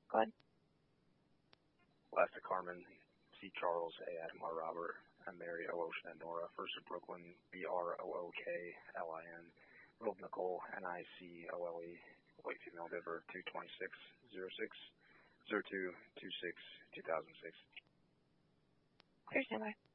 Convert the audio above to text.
Go ahead. Last to Carmen, C. Charles, A. Adam, R. Robert, M. Mary, O. Ocean, and Nora. First to Brooklyn, B. R. O. O. K. L. I. N. Middle of Nicole, N. I. C. O. L. E. White female Denver, 226-06-02-26, 2006. Clear, standby.